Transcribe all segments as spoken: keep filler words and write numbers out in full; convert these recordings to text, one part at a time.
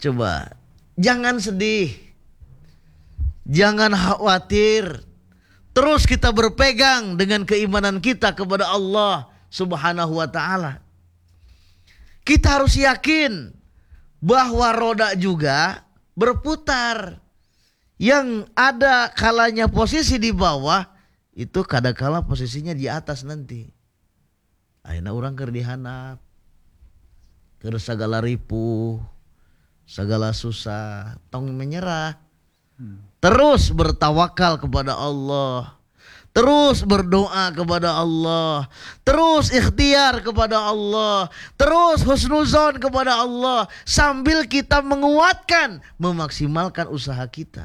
Coba, jangan sedih, jangan khawatir. Terus kita berpegang dengan keimanan kita kepada Allah Subhanahu wa ta'ala. Kita harus yakin bahwa roda juga berputar. Yang ada kalanya posisi di bawah, itu kadangkala posisinya di atas nanti. Ayeuna urang keur dihanap, keur sagala ripuh, segala susah, tong menyerah. Terus bertawakal kepada Allah, terus berdoa kepada Allah, terus ikhtiar kepada Allah, terus husnuzon kepada Allah, sambil kita menguatkan, memaksimalkan usaha kita.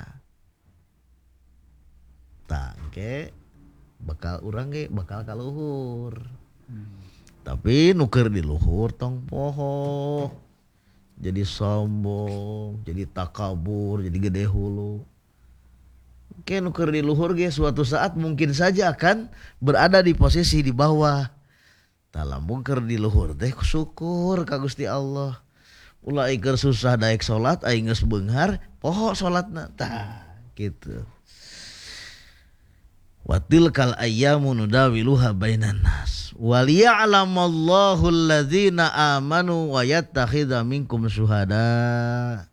Tangke bakal urang ge bakal kaluhur. Hmm. Tapi nuker di luhur tong poho. Jadi sombong, jadi takabur, jadi gede hulu. Oke, nuker di luhur ge suatu saat mungkin saja akan berada di posisi di bawah. Talamun keur di luhur teh syukur ka Gusti Allah. Ulah keur susah daek salat aing geus beunghar, poho salatna. Tah, gitu. Watil kal ayyamu nudawiluha bainan nas waliya'lamallahu alladzina amanu wa yattakhidha minkum syuhada.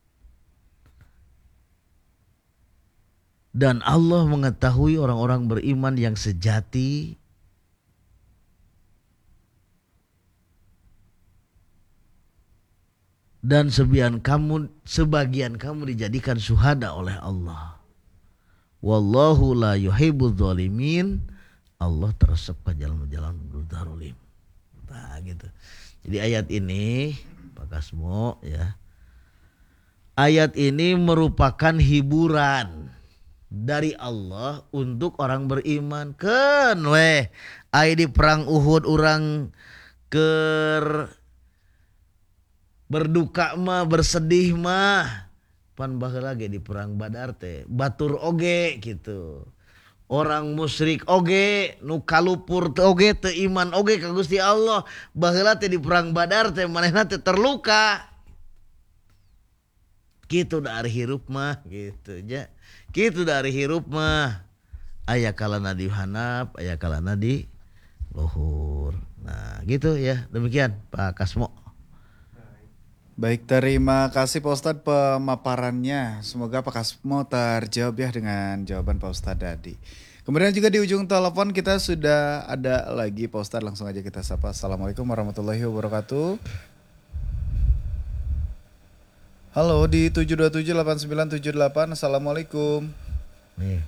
Dan Allah mengetahui orang-orang beriman yang sejati dan sebagian kamu sebagian kamu dijadikan syuhada oleh Allah. Wallahu la yuhibbudz zalimin. Allah teresep ke jalan-jalan zalim. Nah, gitu. Jadi ayat ini Pak Kasmo ya. Ayat ini merupakan hiburan dari Allah untuk orang beriman. Keun weh aya di perang Uhud urang keur berduka mah bersedih mah. Pan baheula ge di perang Badar teh batur oge gitu. Orang musyrik oge nu kalupur teh oge teu iman oge ka Gusti Allah. Baheula teh di perang Badar teh manehna teh terluka. Kitu dari hirup mah gitu nya. Kitu dari hirup mah. Aya kalana di hanap, aya kalana di luhur. Nah, gitu ya. Demikian Pak Kasmo. Baik, terima kasih Pak Ustadz pemaparannya. Semoga Pak Kasmo terjawab ya dengan jawaban Pak Ustadz tadi. Kemudian juga di ujung telepon kita sudah ada lagi Pak Ustadz, langsung aja kita sapa. Assalamualaikum warahmatullahi wabarakatuh. Halo di tujuh dua tujuh delapan sembilan tujuh delapan. Assalamualaikum. Nih.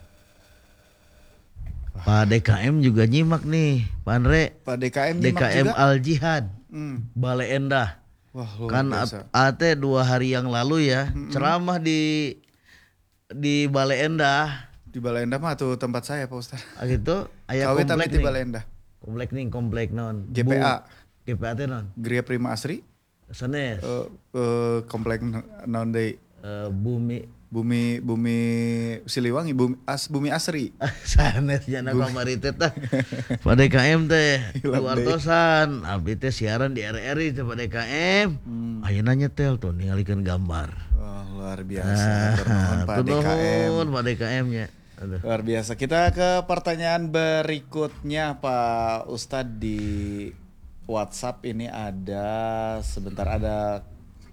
Pak D K M juga nyimak nih, Pak Andre. Pak D K M nyimak D K M juga. Al Jihad. Hmm. Bale Endah. Wah, luar kan biasa. ate dua hari yang lalu ya mm-hmm. ceramah di di Bale Endah. Di Bale Endah mah tuh tempat saya Pak Ustaz. Ah gitu, aya komplek di Bale Endah. Komplek nih, komplek non. G P A. Bu, G P A teh non. Gria Prima Asri. Sanes. Uh, uh, komplek non deui. Uh, bumi Bumi Bumi Siliwangi, Bumi As Bumi Asri. Sanes jana kamari teh tah. Pak D K M teh diwartosan, abdi teh siaran di R R I teh Pak D K M. Hmm. Ayeuna nyetel tuh ningalikeun gambar. Wah, luar biasa. Ternuhun Pak D K M. Pak D K M-nya. Aduh. Luar biasa. Kita ke pertanyaan berikutnya Pak Ustadz di WhatsApp ini ada sebentar ada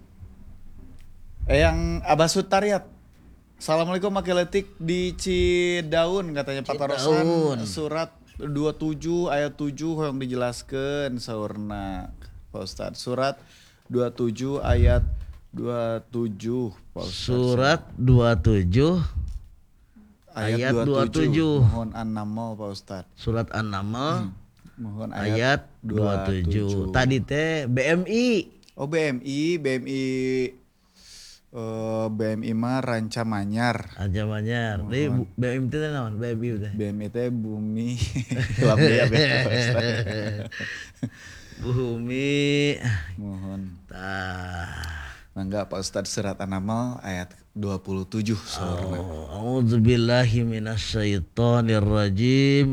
eh, yang Abah Sutariat. Assalamualaikum Makeletik di Cidaun katanya Pak Tarosan surat dua puluh tujuh ayat tujuh yang dijelaskan saurna Pak Ustadz. Surat dua puluh tujuh ayat dua puluh tujuh Pak Ustadz. Surat dua puluh tujuh ayat dua puluh tujuh. Mohon An-Naml Pak Ustadz. Surat An-Naml hmm. Mohon ayat, ayat dua puluh tujuh. Tadi teh B M I. Oh B M I, B M I uh, B M I mah Ranca Manyar. Ranca Manyar. Jadi B M I teh naon? B M I teh. B M I teh bumi. Hilap deui ya. Bumi. Mohon. Tah. Mangga Pak Ustadz surat An-Naml ayat dua puluh tujuh. A'udzubillahi minasyaitonir rajim.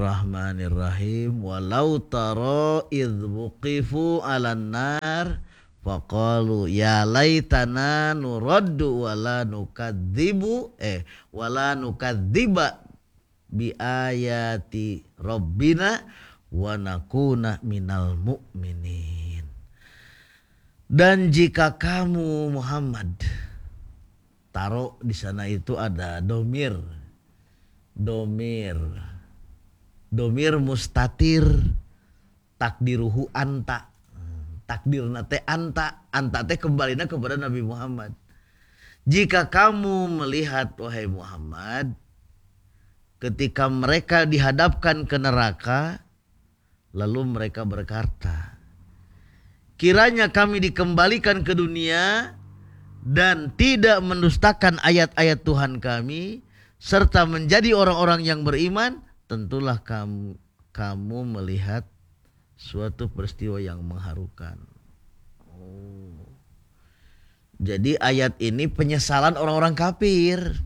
Bismillahirrahmanirrahim. Walau tara idz wuqifu 'alan nar Faqalu ya laitana nuraddu wala nukadzibu eh wala nukadziba bi ayati rabbina wa nakuna minal mu'minin. Dan jika kamu Muhammad, taruh di sana itu ada domir, domir, domir mustatir, takdiruhu anta, takdir nate anta, anta teh kembalinya kepada Nabi Muhammad. Jika kamu melihat wahai Muhammad, ketika mereka dihadapkan ke neraka, lalu mereka berkata, kiranya kami dikembalikan ke dunia dan tidak mendustakan ayat-ayat Tuhan kami serta menjadi orang-orang yang beriman, tentulah kamu, kamu melihat suatu peristiwa yang mengharukan. Oh. Jadi ayat ini penyesalan orang-orang kafir.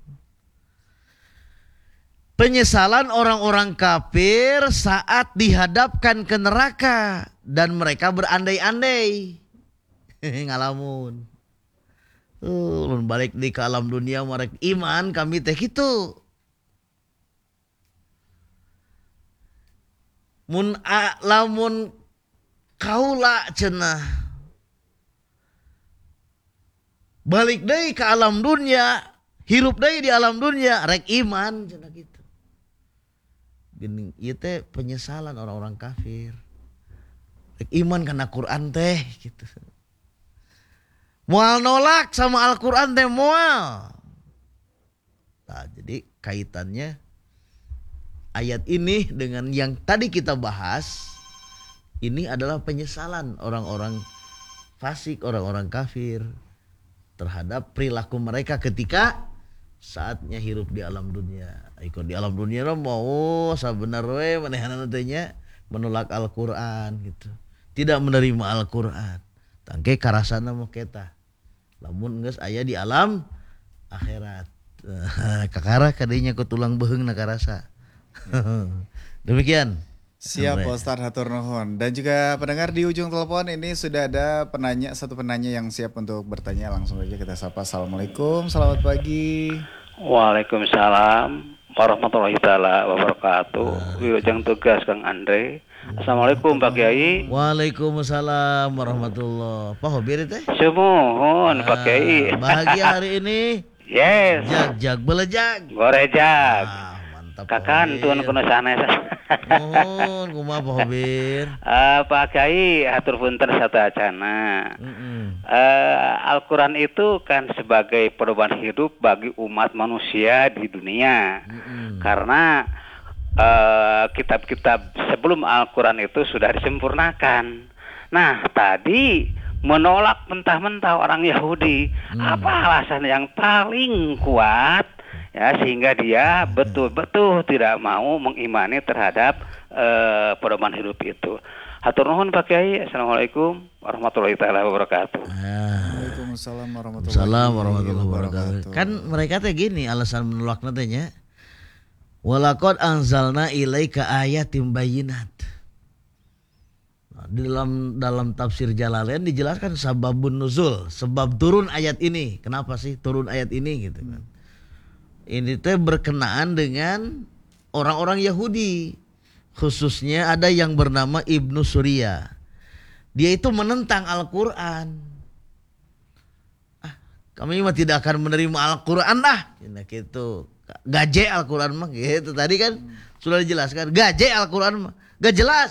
Penyesalan orang-orang kafir saat dihadapkan ke neraka dan mereka berandai-andai ngalamun. Uh, balik di ke alam dunia mereka iman kami teh kitu. Mun a, lamun kaula cenah balik deui ke alam dunia, hirup deui di alam dunia rek iman cenah kitu. Gini ieu teh penyesalan orang-orang kafir. Rek iman kana Quran teh gitu. Moal nolak sama Al-Quran teh moal. Nah, jadi kaitannya ayat ini dengan yang tadi kita bahas, ini adalah penyesalan orang-orang fasik, orang-orang kafir terhadap perilaku mereka ketika saatnya hirup di alam dunia. Ikut di alam dunia mau sebenarnya manehana teh nya menolak Al-Quran gitu. Tidak menerima Al-Quran. Tangke karasana mah keta. Lamun geus aya di alam akhirat. Kakara kadinya ku tulang beheungna karasa. Demikian. Siap Pak Ustadz, hatur nuhun. Dan juga pendengar di ujung telepon ini sudah ada penanya, satu penanya yang siap untuk bertanya. Langsung aja kita sapa. Assalamualaikum, selamat pagi. Waalaikumsalam warahmatullahi taala wabarakatuh. Wilujeng tugas Kang Andre. Assalamualaikum Pak Kiai. Waalaikumsalam warahmatullahi. Pak Hobir teh? Sumuhun Pak Kiai. Bahagia hari ini? Yes. Jag jag belejag. Gorejag. Ah, mantap. Kakan tuan kuno sanes. Mohon kumaha Pak Hobir? Uh, Pak Kiai hatur punten satu acana. Mm-mm. Uh, Al-Quran itu kan sebagai pedoman hidup bagi umat manusia di dunia. Mm-mm. Karena uh, kitab-kitab sebelum Al-Quran itu sudah disempurnakan. Nah tadi menolak mentah-mentah orang Yahudi. Hmm. Apa alasan yang paling kuat ya sehingga dia betul-betul tidak mau mengimani terhadap uh, pedoman hidup itu. Hatur nuhun Pak Kiai. Assalamualaikum warahmatullahi taala wabarakatuh. Waalaikumsalam warahmatullahi, Assalamualaikum warahmatullahi wabarakatuh. Kan mereka teh gini alasan menolaknya teh nya. Walaqad anzalna ilaika ayatin bayyinat. Nah, di dalam dalam tafsir Jalalain dijelaskan sababun nuzul, sebab turun ayat ini. Kenapa sih turun ayat ini gitu kan. Ini teh berkenaan dengan orang-orang Yahudi. Khususnya ada yang bernama Ibnu Surya. Dia itu menentang Al-Quran. Ah, kami mah tidak akan menerima Al-Quran lah. Nah, gitu. Gaje Al-Quran mah gitu. Tadi kan hmm. sudah dijelaskan. Gaje Al-Quran mah gak jelas.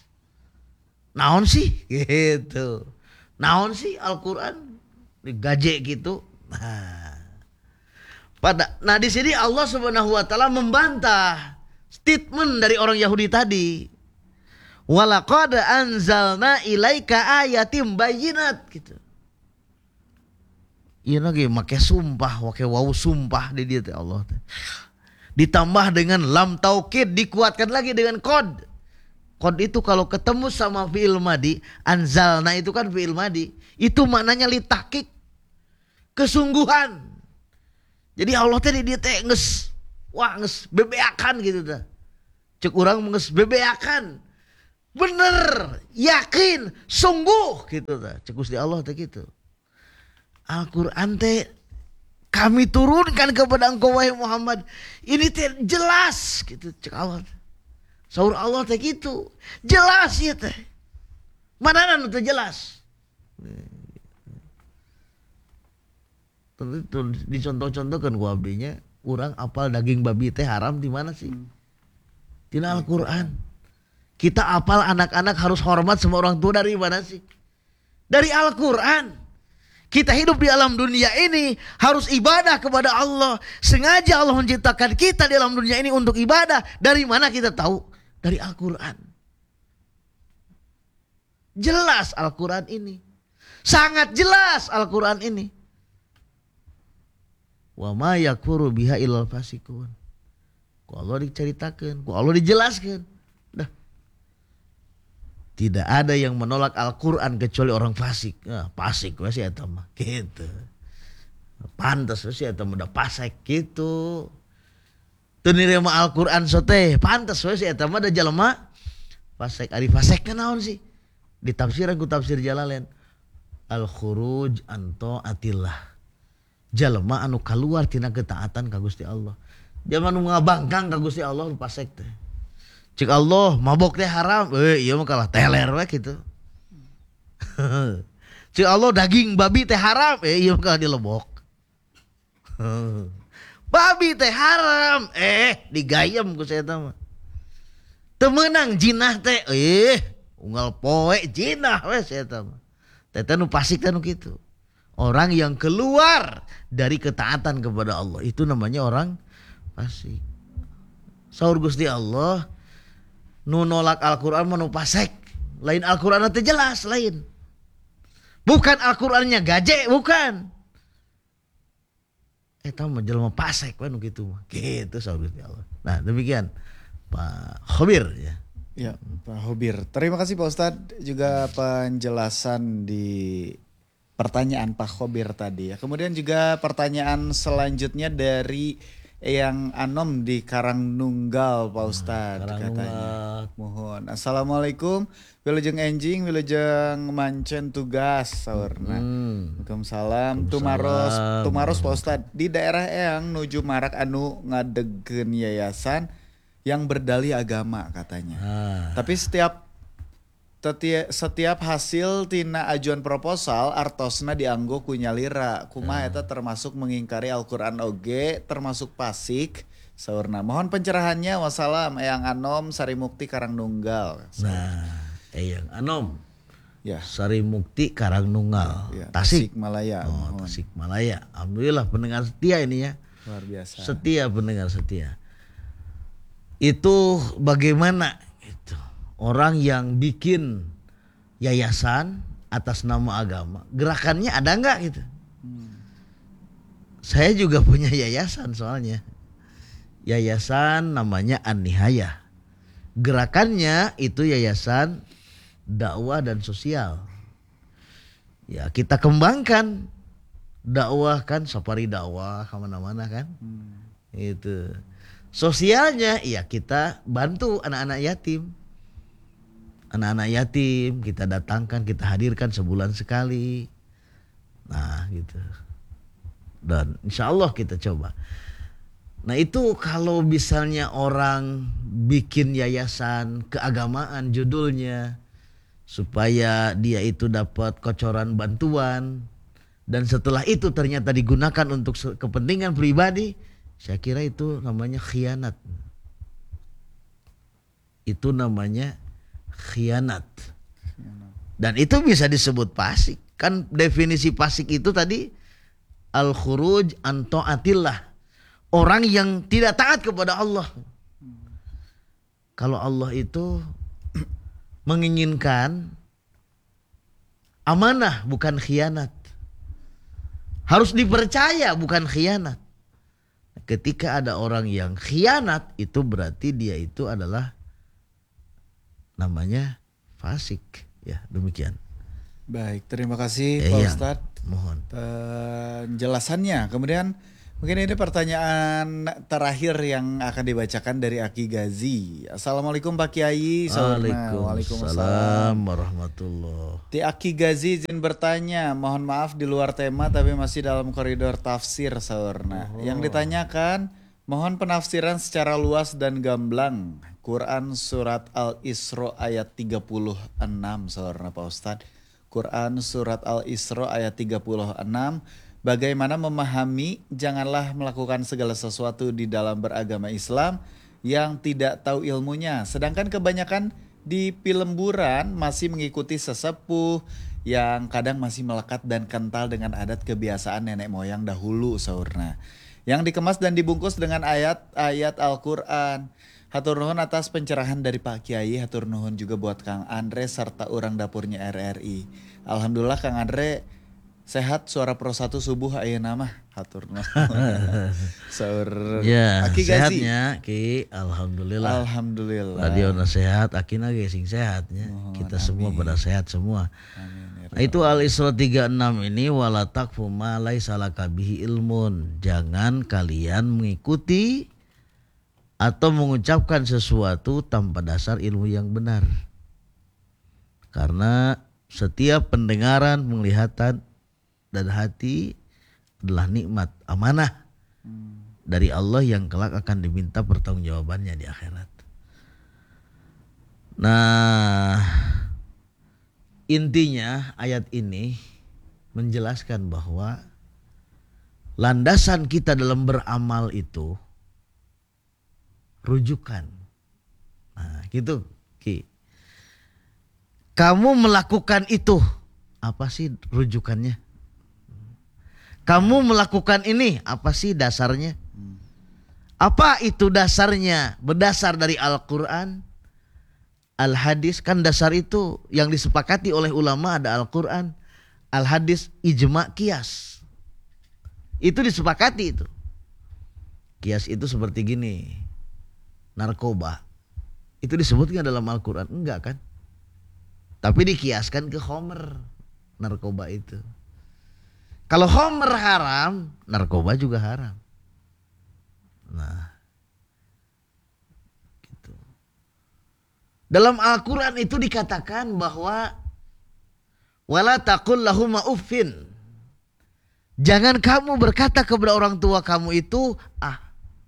Naon sih? Gitu. Naon sih Al-Quran? Gaje gitu. Nah, pada, nah di sini Allah Subhanahu Wa Taala membantah statement dari orang Yahudi tadi. Walaqad anzalna ilaika ayatim bayyinat gitu. Iya lagi make sumpah, make wau sumpah di dia Allah. Ditambah dengan lam taukid, dikuatkan lagi dengan kod. Kod itu kalau ketemu sama fi'il madi, anzalna itu kan fi'il madi, itu maknanya litakik, kesungguhan. Jadi Allah tadi dia teh nges, wah nges bebeakan gitu dah. Cek urang nges bebeakan. bener, yakin, sungguh gitu tah. Cek Gusti Allah teh gitu. Al-Qur'an teh kami turunkan kepada engkau wahai Muhammad. Ini teh jelas gitu cek Allah. Saur Allah teh gitu. Jelas ya teh. Mana nu teh jelas. Tentu dicontoh-contohkan ku abdinya, urang apal daging babi teh haram di mana sih? Tina Al-Qur'an. Kita apal anak-anak harus hormat sama orang tua dari mana sih? Dari Al-Qur'an. Kita hidup di alam dunia ini harus ibadah kepada Allah. Sengaja Allah menciptakan kita di alam dunia ini untuk ibadah. Dari mana kita tahu? Dari Al-Quran. Jelas Al-Quran ini. Sangat jelas Al-Quran ini. Wa ma yakfuru biha illal fasikun. Ku Allah diceritakan, ku Allah dijelaskan. Dah. Tidak ada yang menolak Al-Quran kecuali orang fasik. Nah, fasik wes ya mah gitu. Pantas wes ya udah fasik gitu. Teu nirima Al-Quran sote, pantas wes ya mah da jalema fasik. Ari fasik naon sih? Ditafsiran ku tafsir Jalalain. Al-khuruj an taatillah. Jalema anu kaluar tina ketaatan ka Gusti Allah. Jaman nu ngabangkang ka Gusti Allah nu fasik teh. Cik Allah mabok teh haram, eh iya mah kalah teler we gitu. Cik Allah daging babi teh haram, eh iya mah kalah dilebok. Babi teh haram, eh digayem ku saya mah. Teu meunang jinah teh, eh unggal poe jinah we saya mah. Teh teh nu fasik teh nu kitu. Orang yang keluar dari ketaatan kepada Allah itu namanya orang fasik. Saur Gusti Allah nu nolak Al-Quran manu pasek. Lain Al-Quran itu jelas lain. Bukan Al-Qurannya gaje, bukan. Eh tahu mah jelema pasek we nu kitu mah. Gitu saur Gusti Allah. Nah, demikian Pak Khobir ya. Ya, Pak Khobir. Terima kasih Pak Ustadz juga penjelasan di pertanyaan Pak Khobir tadi ya. Kemudian juga pertanyaan selanjutnya dari yang Anom di Karangnunggal Pak Ustadz Karang katanya. Nunggal. Mohon. Assalamualaikum. Wilujeng enjing, wilujeng mancen tugas saurna. Hmm. Waalaikumsalam. Tumaros, tumaros Pak Ustadz. Di daerah yang nuju marak anu ngadegen yayasan yang berdalih agama katanya. Ah. Tapi setiap Tetia, setiap hasil tina ajuan proposal artosna dianggo ku nyalira kumaha eta termasuk mengingkari Al-Qur'an oge termasuk fasik saurna. Mohon pencerahannya. Wassalam. Eyang Anom Sari Mukti Karangnunggal. Nah, Eyang Anom Ya. Sari Mukti Karangnunggal. Ya, Tasik. Malaya. Oh, Mohon. Tasik Malaya. Alhamdulillah pendengar setia ini ya. Luar biasa. Setia pendengar setia. Itu bagaimana itu orang yang bikin yayasan atas nama agama, gerakannya ada nggak gitu? Hmm. Saya juga punya yayasan soalnya. Yayasan namanya An-Nihayah. Gerakannya itu yayasan dakwah dan sosial. Ya kita kembangkan dakwah kan, safari dakwah kemana-mana kan. Hmm. Itu. Sosialnya ya kita bantu anak-anak yatim. Anak-anak yatim kita datangkan, kita hadirkan sebulan sekali. Nah gitu. Dan insya Allah kita coba. Nah itu kalau misalnya orang bikin yayasan keagamaan judulnya, supaya dia itu dapat kocoran bantuan, dan setelah itu ternyata digunakan untuk kepentingan pribadi, saya kira itu namanya khianat. Itu namanya khianat. Dan itu bisa disebut fasik. Kan definisi fasik itu tadi al-khuruj an taatillah. Orang yang tidak taat kepada Allah. Kalau Allah itu menginginkan amanah bukan khianat. Harus dipercaya bukan khianat. Ketika ada orang yang khianat, itu berarti dia itu adalah namanya fasik. Ya demikian. Baik, terima kasih eh, Pak ya, Ustadz. Mohon penjelasannya. Kemudian Mungkin ini pertanyaan terakhir yang akan dibacakan dari Aki Gazi. Assalamualaikum Pak Kiai. Waalaikumsalam warahmatullah. Ti Aki Gazi izin bertanya, mohon maaf di luar tema tapi masih dalam koridor tafsir saurna. Oh. Yang ditanyakan, mohon penafsiran secara luas dan gamblang Quran surat Al-Isra ayat tiga puluh enam saurna Pak Ustadz. Quran surat Al-Isra ayat tiga puluh enam. Bagaimana memahami janganlah melakukan segala sesuatu di dalam beragama Islam yang tidak tahu ilmunya. Sedangkan kebanyakan di Pilemburan masih mengikuti sesepuh yang kadang masih melekat dan kental dengan adat kebiasaan nenek moyang dahulu saurna. Yang dikemas dan dibungkus dengan ayat-ayat Al-Quran. Hatur nuhun atas pencerahan dari Pak Kiai. Hatur nuhun juga buat Kang Andre serta orang dapurnya R R I. Alhamdulillah Kang Andre sehat, suara Pro satu subuh ayeuna mah hatur nuhun. Saur ya, Aki sehatnya Ki, alhamdulillah. Alhamdulillah. Radiona sehat, Akina ge sing sehatnya. Oh, kita amin. Semua pada sehat semua. Amin, ya nah, itu Al-Isra tiga puluh enam ini wala taqfu ma laisa laka bihi ilmun. Jangan kalian mengikuti atau mengucapkan sesuatu tanpa dasar ilmu yang benar. Karena setiap pendengaran, penglihatan dan hati adalah nikmat, amanah hmm. dari Allah yang kelak akan diminta pertanggungjawabannya di akhirat. Nah, intinya ayat ini menjelaskan bahwa landasan kita dalam beramal itu rujukan. Nah, gitu, Ki. Kamu melakukan itu, apa sih rujukannya? Kamu melakukan ini, apa sih dasarnya? Apa itu dasarnya? Berdasar dari Al-Quran, Al-Hadis. Kan dasar itu yang disepakati oleh ulama ada Al-Quran, Al-Hadis, ijma, qiyas. Itu disepakati itu. Qiyas itu seperti gini. Narkoba. Itu disebutkan dalam Al-Quran? Enggak kan? Tapi dikiaskan ke khomer. Narkoba itu. Kalau khomer haram, narkoba juga haram. Nah, gitu. Dalam Al-Quran itu dikatakan bahwa wala taqul lahuma uffin. Jangan kamu berkata kepada orang tua kamu itu ah.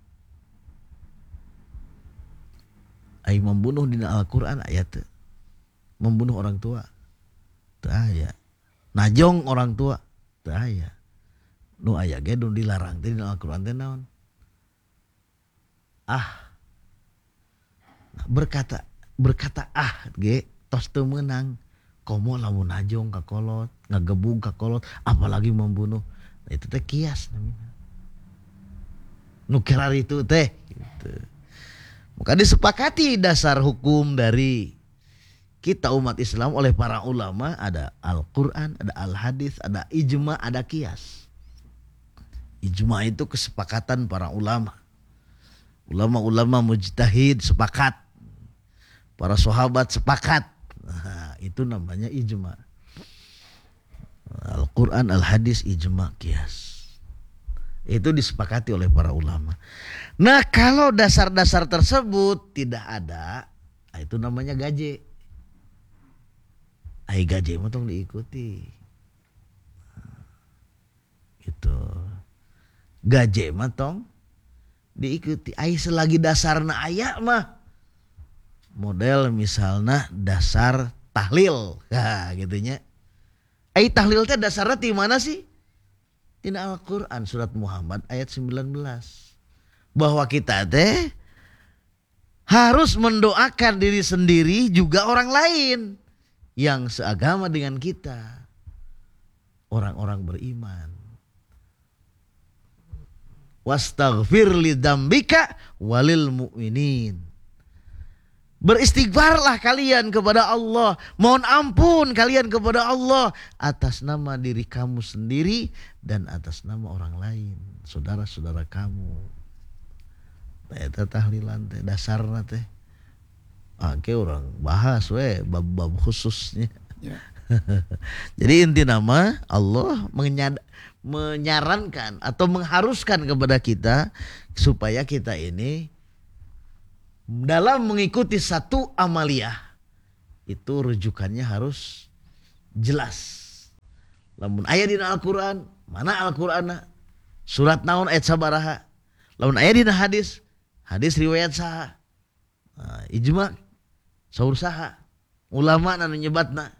Ai membunuh di Al-Quran ayat membunuh orang tua. Teu aya. Najong orang tua. Teu aya. Nu aya ge nu dilarang teh di Al-Quran teh naon? Ah. Berkata berkata ah ge tos teu meunang. Komo lamun najong ka kolot, ngagebug ka kolot, apalagi membunuh. Nah, itu teh kias namanya. Nu kerar itu teh gitu. Maka disepakati dasar hukum dari kita umat Islam oleh para ulama ada Al-Quran, ada Al-Hadis, ada ijma, ada qiyas. Ijma itu kesepakatan para ulama. Ulama-ulama mujtahid sepakat. Para sahabat sepakat. Nah, itu namanya ijma. Al-Quran, Al-Hadis, ijma, qiyas. Itu disepakati oleh para ulama. Nah, kalau dasar-dasar tersebut tidak ada, itu namanya gaje. Ai gaje mah tong diikuti. Gitu. Gaje mah tong diikuti. Ai selagi dasarna aya mah. Model misalnya dasar tahlil. Nah, gitunya. Ai tahlil teh dasarna di mana sih? Tina Al-Quran surat Muhammad ayat sembilan belas. Bahwa kita teh harus mendoakan diri sendiri juga orang lain yang seagama dengan kita. Orang-orang beriman. Wastaghfir li dzambika walil mu'minin. Beristighfarlah kalian kepada Allah. Mohon ampun kalian kepada Allah atas nama diri kamu sendiri dan atas nama orang lain, saudara-saudara kamu. Eta tahlilan teh dasarna teh. Ah, ke orang bahas we bab-bab khususnya. Ya. Jadi inti nama Allah menyad- menyarankan atau mengharuskan kepada kita supaya kita ini dalam mengikuti satu amaliyah itu rujukannya harus jelas. Lamun aya dina Al-Qur'an, mana Al-Qur'anna? Surat naon ayat sabaraha? Lamun aya dina hadis, hadis riwayat saha? Nah, ijma saur saha? Ulama anu nyebatna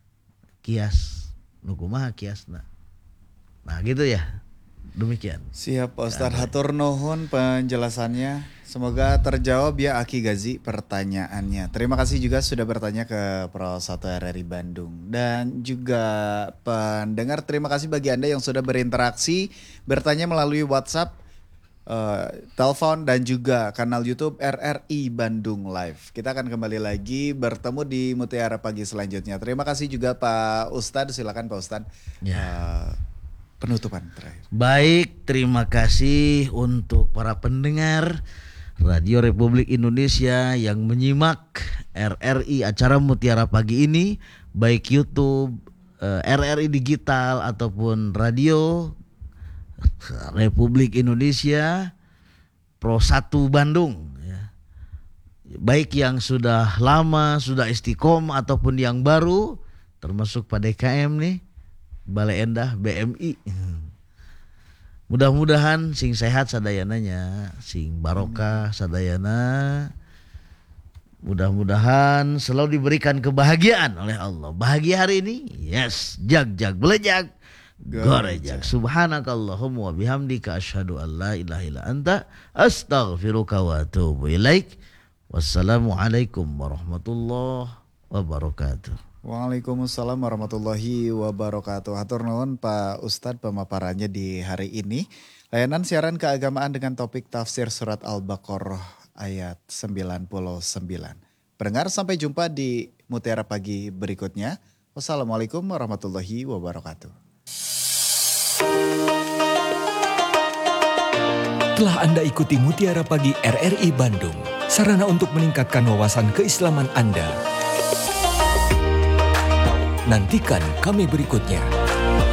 kias. Nu kumaha kiasna? Nah, gitu ya. Demikian. Siap Pak Ustadz, hatur nuhun penjelasannya. Semoga terjawab ya Aki Gazi pertanyaannya. Terima kasih juga sudah bertanya ke Pro satu R R I Bandung. Dan juga pendengar, terima kasih bagi Anda yang sudah berinteraksi, bertanya melalui WhatsApp, uh, telepon dan juga kanal YouTube R R I Bandung Live. Kita akan kembali lagi bertemu di Mutiara Pagi selanjutnya. Terima kasih juga Pak Ustadz, silakan Pak Ustadz. Ya. Uh, penutupan terakhir. Baik, terima kasih untuk para pendengar Radio Republik Indonesia yang menyimak R R I acara Mutiara Pagi ini, baik YouTube, R R I Digital ataupun Radio Republik Indonesia Pro satu Bandung ya. Baik yang sudah lama, sudah istiqomah ataupun yang baru, termasuk Pak D K M nih, Balai Endah B M I. Mudah-mudahan sing sehat sadayananya, sing barokah sadayana. Mudah-mudahan selalu diberikan kebahagiaan oleh Allah. Bahagia hari ini? Yes, jag-jag belejag gorejag. Subhanakallahumma wa bihamdika asyhadu an la ilaha illa anta astaghfiruka wa atubu ilaik. Wassalamualaikum warahmatullahi wabarakatuh. Waalaikumsalam warahmatullahi wabarakatuh. Hatur nuhun Pak Ustadz pemaparannya di hari ini. Layanan siaran keagamaan dengan topik tafsir surat Al-Baqarah ayat sembilan puluh sembilan. Pendengar, sampai jumpa di Mutiara Pagi berikutnya. Wassalamualaikum warahmatullahi wabarakatuh. Telah Anda ikuti Mutiara Pagi R R I Bandung, sarana untuk meningkatkan wawasan keislaman Anda. Nantikan kami berikutnya.